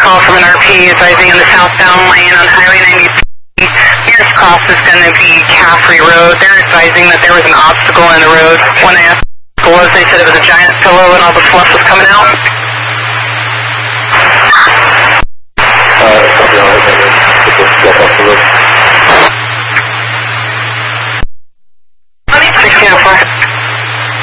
call from an RP advising in the southbound lane on Highway 93. Nearest cross is going to be Caffrey Road. They're advising that there was an obstacle in the road. When I asked what it was, they said it was a giant pillow and all the fluff was coming out.